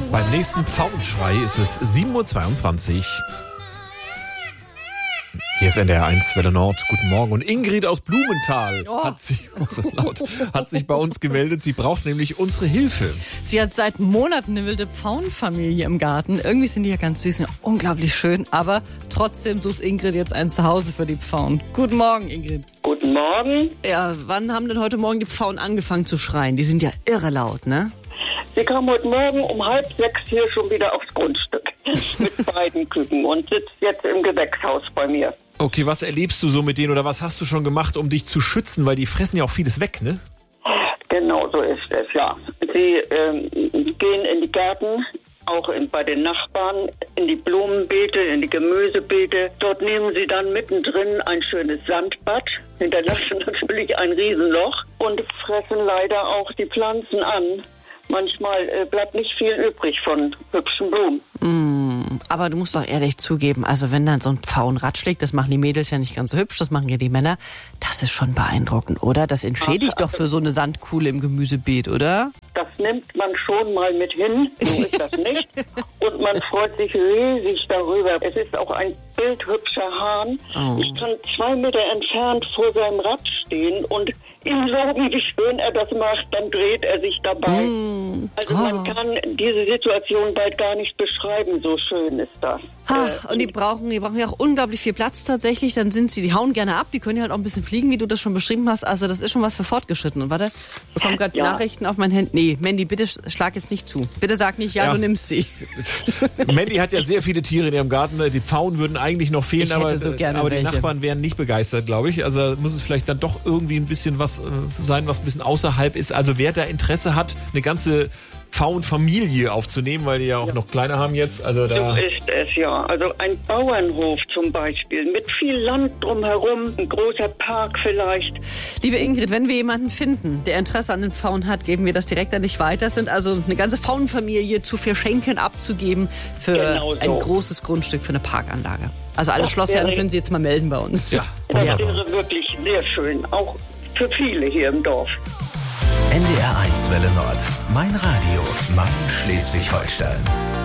Beim nächsten Pfauenschrei ist es 7.22 Uhr. Hier ist NDR 1 Welle Nord. Guten Morgen. Und Ingrid aus Blumenthal hat sich bei uns gemeldet. Sie braucht nämlich unsere Hilfe. Sie hat seit Monaten eine wilde Pfauenfamilie im Garten. Irgendwie sind die ja ganz süß und unglaublich schön. Aber trotzdem sucht Ingrid jetzt ein Zuhause für die Pfauen. Guten Morgen, Ingrid. Guten Morgen. Ja, wann haben denn heute Morgen die Pfauen angefangen zu schreien? Die sind ja irre laut, ne? Sie kam heute Morgen um 5:30 hier schon wieder aufs Grundstück mit beiden Küken und sitzt jetzt im Gewächshaus bei mir. Okay, was erlebst du so mit denen oder was hast du schon gemacht, um dich zu schützen? Weil die fressen ja auch vieles weg, ne? Genau so ist es, ja. Sie gehen in die Gärten, auch bei den Nachbarn, in die Blumenbeete, in die Gemüsebeete. Dort nehmen sie dann mittendrin ein schönes Sandbad, hinterlassen natürlich ein Riesenloch und fressen leider auch die Pflanzen an. Manchmal bleibt nicht viel übrig von hübschen Blumen. Aber du musst doch ehrlich zugeben, also wenn dann so ein Pfauen Rad schlägt, das machen die Mädels ja nicht ganz so hübsch, das machen ja die Männer, das ist schon beeindruckend, oder? Das entschädigt doch für so eine Sandkuhle im Gemüsebeet, oder? Das nimmt man schon mal mit hin, so ist das nicht. Und man freut sich riesig darüber. Es ist auch ein bildhübscher Hahn. Oh. Ich kann 2 Meter entfernt vor seinem Rad stehen und ihm loben, wie schön er das macht, dann dreht er sich dabei. Also man kann diese Situation bald gar nicht beschreiben, so schön ist das. Und die brauchen ja auch unglaublich viel Platz tatsächlich, dann die hauen gerne ab, die können ja halt auch ein bisschen fliegen, wie du das schon beschrieben hast, also das ist schon was für fortgeschritten. Und warte, ich bekomme gerade Nachrichten auf mein Handy. Nee, Mandy, bitte schlag jetzt nicht zu. Bitte sag nicht, du nimmst sie. Mandy hat ja sehr viele Tiere in ihrem Garten, die Pfauen würden eigentlich noch fehlen, aber die Nachbarn wären nicht begeistert, glaube ich. Also muss es vielleicht dann doch irgendwie ein bisschen was sein, was ein bisschen außerhalb ist. Also wer da Interesse hat, eine ganze Pfauenfamilie aufzunehmen, weil die ja auch noch kleine haben jetzt. Also da so ist es, ja. Also ein Bauernhof zum Beispiel, mit viel Land drumherum, ein großer Park vielleicht. Liebe Ingrid, wenn wir jemanden finden, der Interesse an den Pfauen hat, geben wir das direkt an dich weiter. Es sind also eine ganze Pfauenfamilie zu verschenken, abzugeben für ein großes Grundstück, für eine Parkanlage. Also alle Schlossherren können Sie jetzt mal melden bei uns. Ja. Das wäre wirklich sehr schön, auch für viele hier im Dorf. NDR 1 Welle Nord. Mein Radio. Mein Schleswig-Holstein.